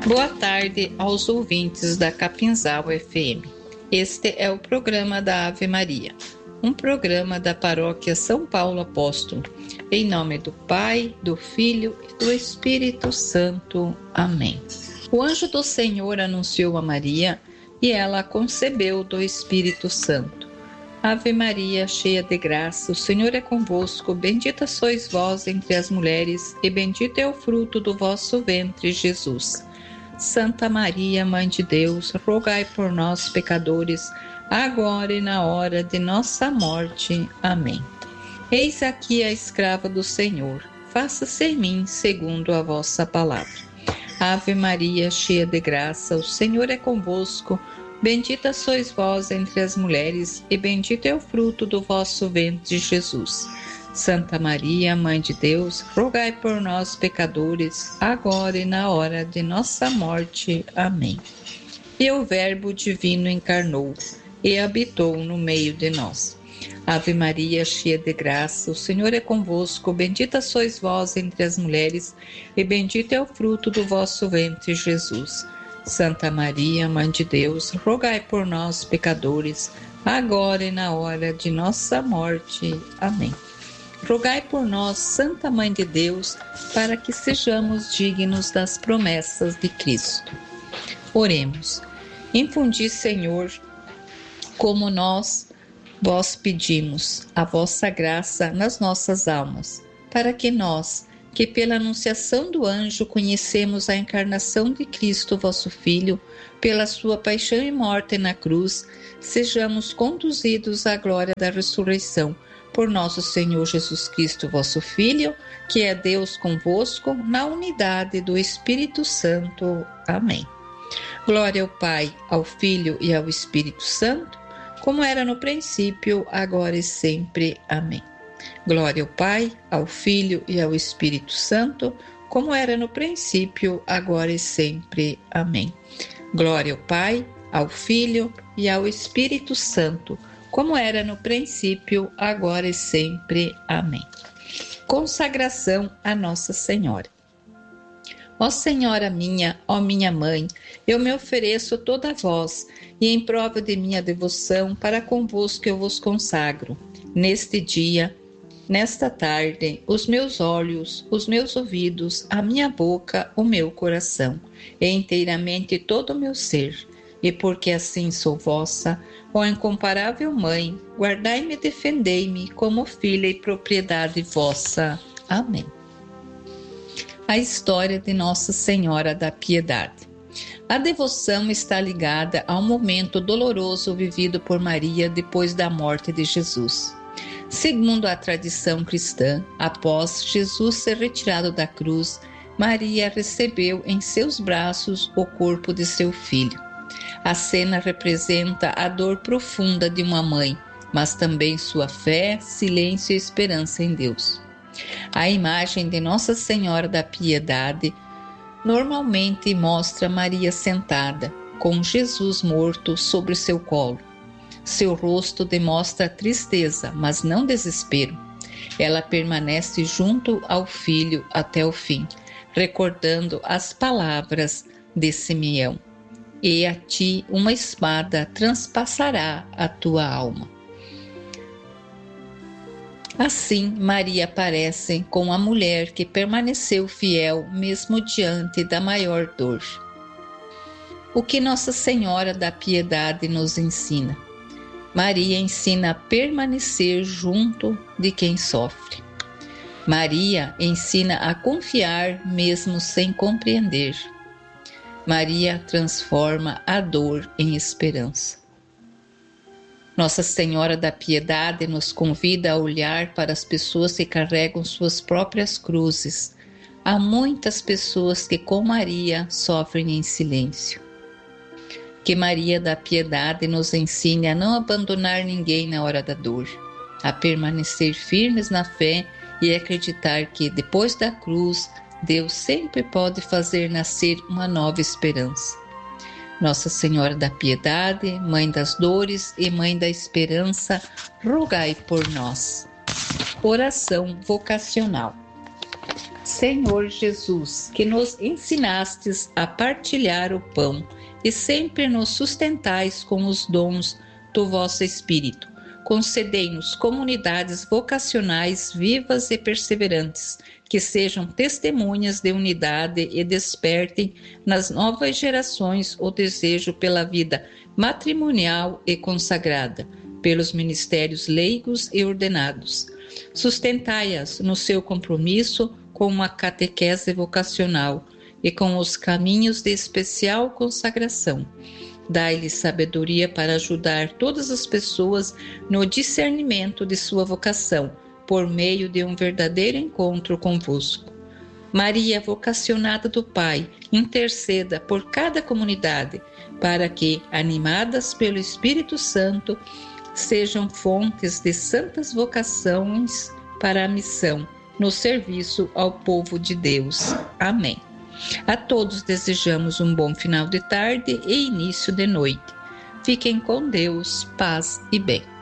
Boa tarde aos ouvintes da Capinzal FM. Este é o programa da Ave Maria, um programa da Paróquia São Paulo Apóstolo. Em nome do Pai, do Filho e do Espírito Santo. Amém. O anjo do Senhor anunciou a Maria e ela concebeu do Espírito Santo. Ave Maria, cheia de graça, o Senhor é convosco. Bendita sois vós entre as mulheres e bendito é o fruto do vosso ventre, Jesus. Santa Maria, Mãe de Deus, rogai por nós, pecadores, agora e na hora de nossa morte. Amém. Eis aqui a escrava do Senhor, faça-se em mim segundo a vossa palavra. Ave Maria, cheia de graça, o Senhor é convosco. Bendita sois vós entre as mulheres e bendito é o fruto do vosso ventre, Jesus. Santa Maria, Mãe de Deus, rogai por nós, pecadores, agora e na hora de nossa morte. Amém. E o Verbo divino encarnou e habitou no meio de nós. Ave Maria, cheia de graça, o Senhor é convosco. Bendita sois vós entre as mulheres e bendito é o fruto do vosso ventre, Jesus. Santa Maria, Mãe de Deus, rogai por nós, pecadores, agora e na hora de nossa morte. Amém. Rogai por nós, Santa Mãe de Deus, para que sejamos dignos das promessas de Cristo. Oremos. Infundi, Senhor, como nós vós pedimos, a vossa graça nas nossas almas, para que nós, que pela anunciação do anjo conhecemos a encarnação de Cristo, vosso Filho, pela sua paixão e morte na cruz, sejamos conduzidos à glória da ressurreição, por nosso Senhor Jesus Cristo, vosso Filho, que é Deus convosco, na unidade do Espírito Santo. Amém. Glória ao Pai, ao Filho e ao Espírito Santo, como era no princípio, agora e sempre. Amém. Glória ao Pai, ao Filho e ao Espírito Santo, como era no princípio, agora e sempre. Amém. Glória ao Pai, ao Filho e ao Espírito Santo, como era no princípio, agora e sempre. Amém. Consagração a Nossa Senhora. Ó Senhora minha, ó minha Mãe, eu me ofereço toda a vós, e em prova de minha devoção, para convosco eu vos consagro. Neste dia, nesta tarde, os meus olhos, os meus ouvidos, a minha boca, o meu coração, e inteiramente todo o meu ser. E porque assim sou vossa, ó incomparável Mãe, guardai-me e defendei-me como filha e propriedade vossa. Amém. A história de Nossa Senhora da Piedade. A devoção está ligada ao momento doloroso vivido por Maria depois da morte de Jesus. Segundo a tradição cristã, após Jesus ser retirado da cruz, Maria recebeu em seus braços o corpo de seu filho. A cena representa a dor profunda de uma mãe, mas também sua fé, silêncio e esperança em Deus. A imagem de Nossa Senhora da Piedade normalmente mostra Maria sentada, com Jesus morto sobre seu colo. Seu rosto demonstra tristeza, mas não desespero. Ela permanece junto ao filho até o fim, recordando as palavras de Simeão: "E a ti uma espada transpassará a tua alma." Assim, Maria aparece com a mulher que permaneceu fiel mesmo diante da maior dor. O que Nossa Senhora da Piedade nos ensina? Maria ensina a permanecer junto de quem sofre. Maria ensina a confiar mesmo sem compreender. Maria transforma a dor em esperança. Nossa Senhora da Piedade nos convida a olhar para as pessoas que carregam suas próprias cruzes. Há muitas pessoas que, com Maria, sofrem em silêncio. Que Maria da Piedade nos ensine a não abandonar ninguém na hora da dor, a permanecer firmes na fé e acreditar que, depois da cruz, Deus sempre pode fazer nascer uma nova esperança. Nossa Senhora da Piedade, Mãe das Dores e Mãe da Esperança, rogai por nós. Oração vocacional. Senhor Jesus, que nos ensinastes a partilhar o pão e sempre nos sustentais com os dons do vosso Espírito, concedei-nos comunidades vocacionais vivas e perseverantes, que sejam testemunhas de unidade e despertem nas novas gerações o desejo pela vida matrimonial e consagrada, pelos ministérios leigos e ordenados. Sustentai-as no seu compromisso com uma catequese vocacional e com os caminhos de especial consagração. Dai-lhes sabedoria para ajudar todas as pessoas no discernimento de sua vocação, por meio de um verdadeiro encontro convosco. Maria, vocacionada do Pai, interceda por cada comunidade, para que, animadas pelo Espírito Santo, sejam fontes de santas vocações para a missão, no serviço ao povo de Deus. Amém. A todos desejamos um bom final de tarde e início de noite. Fiquem com Deus, paz e bem.